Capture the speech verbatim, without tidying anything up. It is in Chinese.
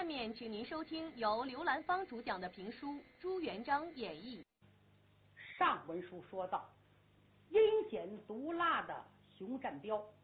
下面，请您收听由刘兰芳主讲的评书朱元璋演绎。 上文书说到，阴险毒辣的熊占彪